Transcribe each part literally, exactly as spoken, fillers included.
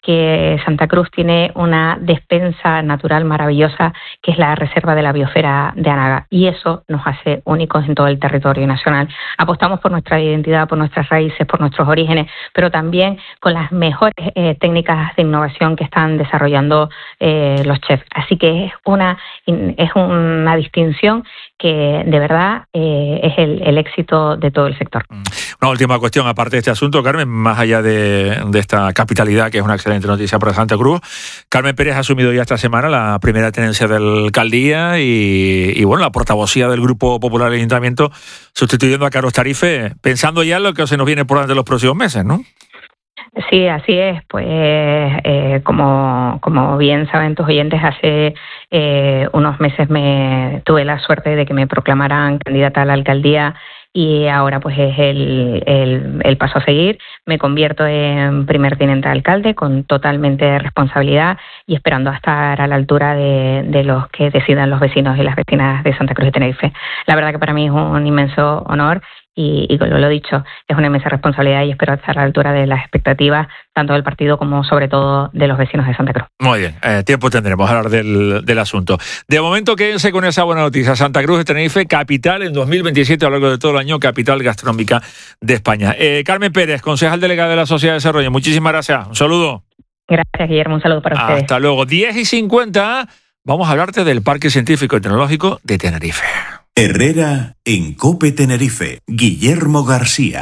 que Santa Cruz tiene una despensa natural maravillosa, que es la reserva de la biosfera de Anaga, y eso nos hace únicos en todo el territorio nacional. Apostamos por nuestra identidad, por nuestras raíces, por nuestros orígenes, pero también con las mejores eh, técnicas de innovación que están desarrollando eh, los chefs. Así que es una, es una distinción que de verdad eh, es el, el éxito de todo el sector. Una última cuestión, aparte de este asunto, Carmen, más allá de, de esta capitalidad, que es una excelente noticia para Santa Cruz, Carmen Pérez ha asumido ya esta semana la primera tenencia de la alcaldía y, y bueno, la portavocía del Grupo Popular del Ayuntamiento, sustituyendo a Carlos Tarife, pensando ya en lo que se nos viene por delante los próximos meses, ¿no? Sí, así es. Pues eh, como, como bien saben tus oyentes, hace eh, unos meses me tuve la suerte de que me proclamaran candidata a la alcaldía y ahora pues es el, el, el paso a seguir. Me convierto en primer teniente de alcalde con totalmente responsabilidad y esperando a estar a la altura de, de los que decidan los vecinos y las vecinas de Santa Cruz de Tenerife. La verdad que para mí es un inmenso honor y, y como lo he dicho, es una inmensa responsabilidad y espero estar a la altura de las expectativas tanto del partido como sobre todo de los vecinos de Santa Cruz. Muy bien, eh, tiempo tendremos a hablar del, del asunto. De momento quédense con esa buena noticia. Santa Cruz de Tenerife, capital en dos mil veintisiete, a lo largo de todo el año, capital gastronómica de España. Eh, Carmen Pérez, concejal delegada de la Sociedad de Desarrollo, muchísimas gracias. Un saludo. Gracias, Guillermo. Un saludo para ustedes. Hasta luego. diez y cincuenta, vamos a hablarte del Parque Científico y Tecnológico de Tenerife. Herrera en COPE Tenerife, Guillermo García.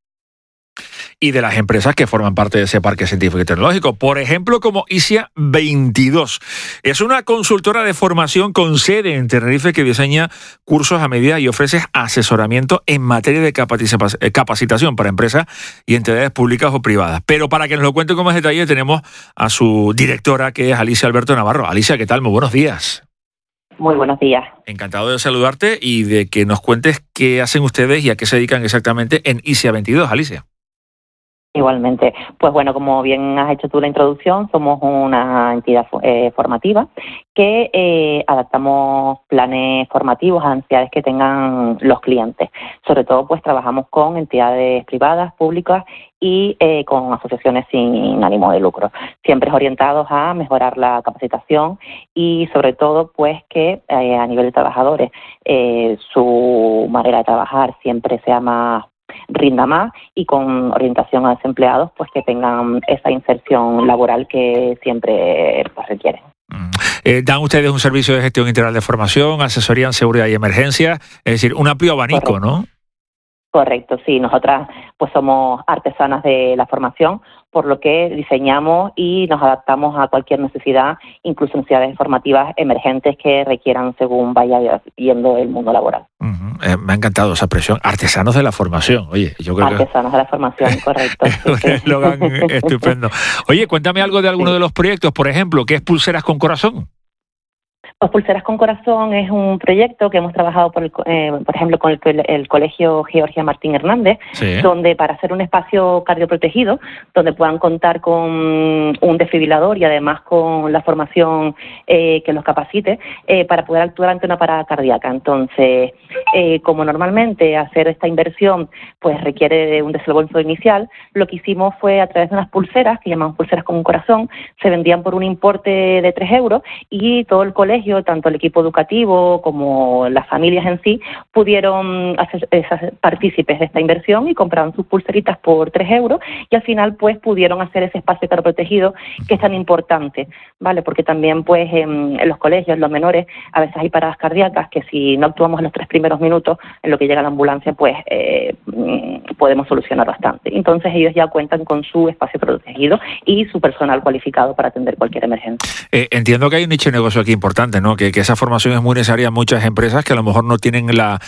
Y de las empresas que forman parte de ese parque científico y tecnológico, por ejemplo como ISIA veintidós. Es una consultora de formación con sede en Tenerife que diseña cursos a medida y ofrece asesoramiento en materia de capacitación para empresas y entidades públicas o privadas. Pero para que nos lo cuente con más detalle tenemos a su directora, que es Alicia Alberto Navarro. Alicia, ¿qué tal? Muy buenos días. Muy buenos días. Encantado de saludarte y de que nos cuentes qué hacen ustedes y a qué se dedican exactamente en ISIA veintidós, Alicia. Igualmente. Pues bueno, como bien has hecho tú la introducción, somos una entidad eh, formativa que eh, adaptamos planes formativos a necesidades que tengan los clientes. Sobre todo, pues trabajamos con entidades privadas, públicas y eh, con asociaciones sin ánimo de lucro. Siempre orientados a mejorar la capacitación y sobre todo, pues que eh, a nivel de trabajadores eh, su manera de trabajar siempre sea más rinda más y con orientación a desempleados pues que tengan esa inserción laboral que siempre pues, requieren. Eh, ¿Dan ustedes un servicio de gestión integral de formación, asesoría en seguridad y emergencia? Es decir, un amplio abanico, Correcto. ¿no? Correcto, sí. Nosotras pues somos artesanas de la formación, por lo que diseñamos y nos adaptamos a cualquier necesidad, incluso necesidades formativas emergentes que requieran según vaya yendo el mundo laboral. Uh-huh. Eh, me ha encantado esa expresión, artesanos de la formación. Oye, yo creo artesanos que... de la formación, correcto. Es un eslogan estupendo. Oye, cuéntame algo de alguno sí. de los proyectos, por ejemplo, ¿qué es Pulseras con Corazón? Pues Pulseras con Corazón es un proyecto que hemos trabajado, por, el, eh, por ejemplo, con el, el Colegio Georgia Martín Hernández, sí. donde para hacer un espacio cardioprotegido, donde puedan contar con un desfibrilador y además con la formación eh, que los capacite eh, para poder actuar ante una parada cardíaca. Entonces, eh, como normalmente hacer esta inversión pues requiere de un desembolso inicial, lo que hicimos fue a través de unas pulseras, que llamamos Pulseras con Corazón, se vendían por un importe de tres euros y todo el colegio, tanto el equipo educativo como las familias en sí, pudieron hacer esas partícipes de esta inversión y compraron sus pulseritas por tres euros y al final pues pudieron hacer ese espacio protegido que es tan importante, ¿vale? Porque también pues en, en los colegios, en los menores, a veces hay paradas cardíacas que si no actuamos en los tres primeros minutos en lo que llega la ambulancia pues eh, podemos solucionar bastante. Entonces ellos ya cuentan con su espacio protegido y su personal cualificado para atender cualquier emergencia. Eh, entiendo que hay un nicho de negocio aquí importante, ¿no? Que, que esa formación es muy necesaria en muchas empresas que a lo mejor no tienen la,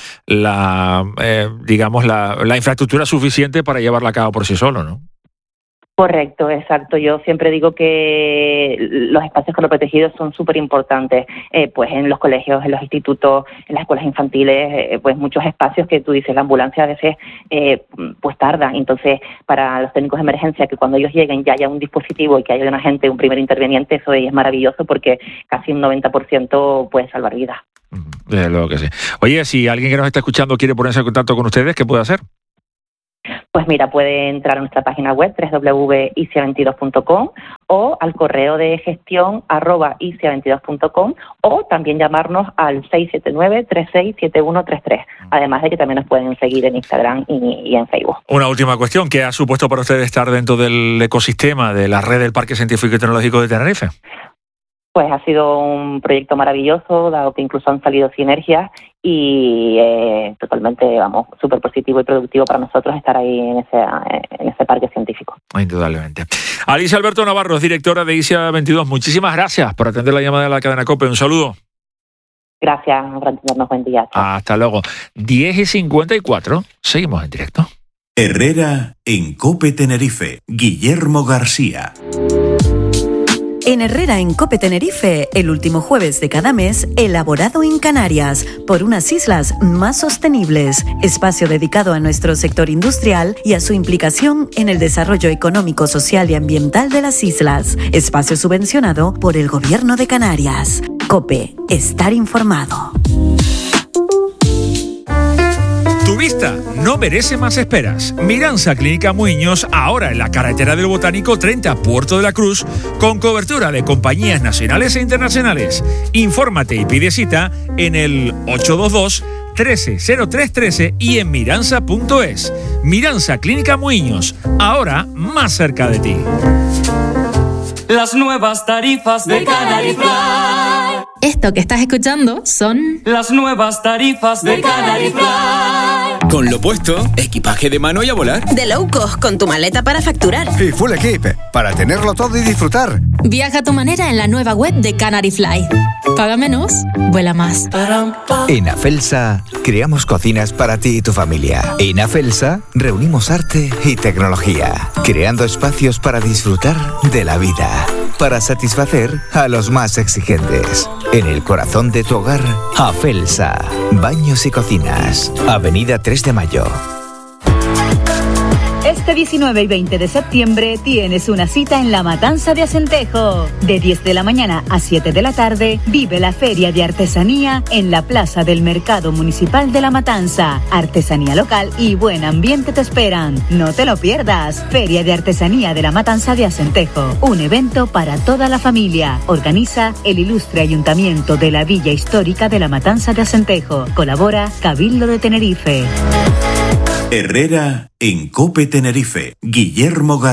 la eh, digamos, la, la infraestructura suficiente para llevarla a cabo por sí solo, ¿no? Correcto, exacto. Yo siempre digo que los espacios protegidos son súper importantes, eh, pues en los colegios, en los institutos, en las escuelas infantiles, eh, pues muchos espacios que tú dices, la ambulancia a veces eh, pues tarda. Entonces, para los técnicos de emergencia, que cuando ellos lleguen ya haya un dispositivo y que haya un agente, un primer interveniente, eso es maravilloso porque casi un noventa por ciento puede salvar vidas. Desde luego que sí. Oye, si alguien que nos está escuchando quiere ponerse en contacto con ustedes, ¿qué puede hacer? Pues mira, puede entrar a nuestra página web doble u doble u doble u punto i c i a veintidós punto com o al correo de gestión arroba i c i a veintidós punto com o también llamarnos al seis siete nueve, tres seis siete uno tres tres. Además de que también nos pueden seguir en Instagram y, y en Facebook. Una última cuestión, ¿qué ha supuesto para ustedes estar dentro del ecosistema de la red del Parque Científico y Tecnológico de Tenerife? Pues ha sido un proyecto maravilloso, dado que incluso han salido sinergias y eh, totalmente, vamos, súper positivo y productivo para nosotros estar ahí en ese, en ese parque científico. Indudablemente. Alicia Alberto Navarro, directora de I C I A veintidós, muchísimas gracias por atender la llamada de la cadena COPE. Un saludo. Gracias por atendernos. Buen día. Chao. Hasta luego. diez y cincuenta y cuatro, seguimos en directo. Herrera en COPE Tenerife. Guillermo García. En Herrera en COPE Tenerife, el último jueves de cada mes, elaborado en Canarias, por unas islas más sostenibles, espacio dedicado a nuestro sector industrial y a su implicación en el desarrollo económico, social y ambiental de las islas, espacio subvencionado por el Gobierno de Canarias. COPE, estar informado. Tu vista no merece más esperas. Miranza Clínica Muiños, ahora en la carretera del Botánico treinta, Puerto de la Cruz, con cobertura de compañías nacionales e internacionales. Infórmate y pide cita en el ocho dos dos, trece cero tres trece y en miranza punto es. Miranza Clínica Muiños, ahora más cerca de ti. Las nuevas tarifas de Canary Fly. Esto que estás escuchando son las nuevas tarifas de Canary Fly. Con lo puesto, equipaje de mano y a volar. De low cost, con tu maleta para facturar. Y full equip, para tenerlo todo y disfrutar. Viaja a tu manera en la nueva web de Canary Fly. Paga menos, vuela más. En Afelsa, creamos cocinas para ti y tu familia. En Afelsa, reunimos arte y tecnología, creando espacios para disfrutar de la vida, para satisfacer a los más exigentes. En el corazón de tu hogar, Afelsa, baños y cocinas, Avenida tres de Mayo. Este diecinueve y veinte de septiembre tienes una cita en La Matanza de Acentejo. De diez de la mañana a siete de la tarde, vive la Feria de Artesanía en la Plaza del Mercado Municipal de La Matanza. Artesanía local y buen ambiente te esperan. No te lo pierdas. Feria de Artesanía de La Matanza de Acentejo. Un evento para toda la familia. Organiza el ilustre Ayuntamiento de la Villa Histórica de La Matanza de Acentejo. Colabora Cabildo de Tenerife. Herrera en COPE Tenerife. Guillermo García.